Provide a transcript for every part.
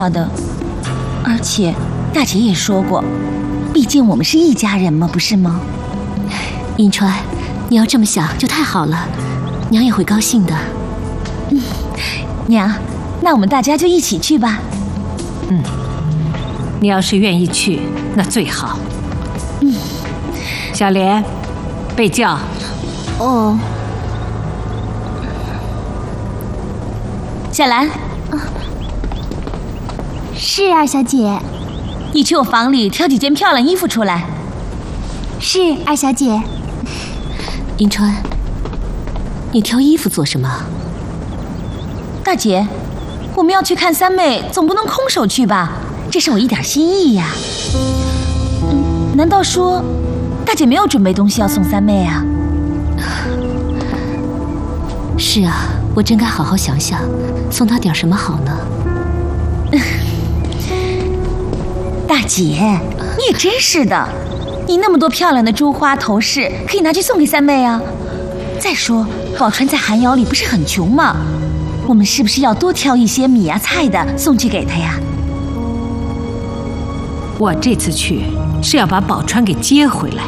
的。而且大姐也说过，毕竟我们是一家人嘛，不是吗？ 银川，你要这么想就太好了，娘也会高兴的。 娘，那我们大家就一起去吧。 你要是愿意去，那最好。小莲，被叫。 哦， 小兰， 是二小姐。 你去我房里挑几件漂亮衣服出来。 是二小姐。 银川，你挑衣服做什么？ 大姐，我们要去看三妹，总不能空手去吧？这是我一点心意呀。难道说大姐没有准备东西要送三妹啊？ 是啊，我真该好好想想，送她点什么好呢？ 大姐，你也真是的，你那么多漂亮的珠花头饰，可以拿去送给三妹啊。再说，宝钏在寒窑里不是很穷吗？我们是不是要多挑一些米呀、菜的送去给她呀？ 我这次去是要把宝钏给接回来。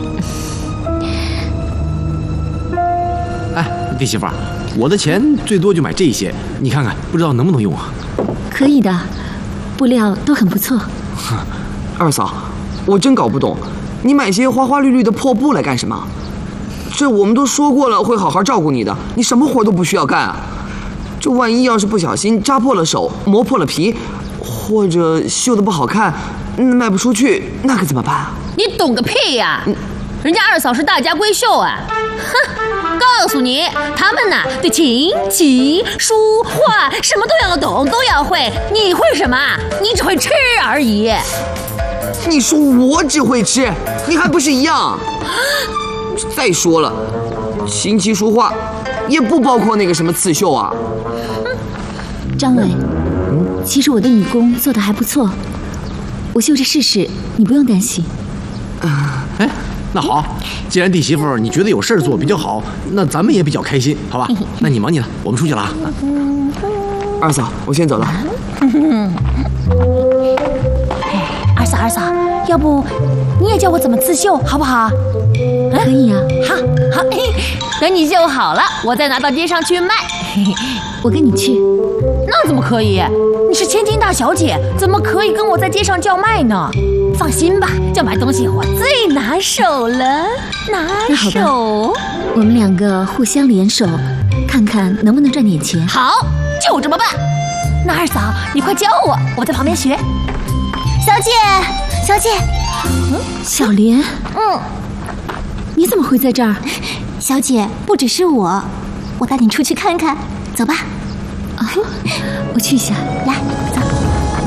哎，弟媳妇儿，我的钱最多就买这些，你看看，不知道能不能用啊？ 可以的，布料都很不错。 二嫂，我真搞不懂，你买些花花绿绿的破布来干什么？这我们都说过了，会好好照顾你的，你什么活都不需要干啊。这万一要是不小心扎破了手、磨破了皮，或者绣得不好看，卖不出去，那可怎么办啊？ 你懂个屁呀！人家二嫂是大家闺秀啊！哼，告诉你，他们呐对琴棋书画什么都要懂，都要会。你会什么？你只会吃而已。 你说我只会吃，你还不是一样？再说了，琴棋书画也不包括那个什么刺绣啊。 张伟，其实我的女工做得还不错，我绣着试试，你不用担心。 哎，那好，既然弟媳妇儿你觉得有事儿做比较好，那咱们也比较开心，好吧？那你忙你的，我们出去了啊。 二嫂，我先走了。 二嫂，要不你也教我怎么刺绣，好不好？ 可以啊。 好，等你绣好了，我再拿到街上去卖。 我跟你去。 那怎么可以？你是千金大小姐，怎么可以跟我在街上叫卖呢？放心吧，叫卖东西我最拿手了，拿手。 我们两个互相联手，看看能不能赚点钱。 好，就这么办。那二嫂，你快教我，我在旁边学。 小姐， 小莲，你怎么会在这儿？ 小姐，不只是我带你出去看看，走吧。 啊，我去一下。 来，走。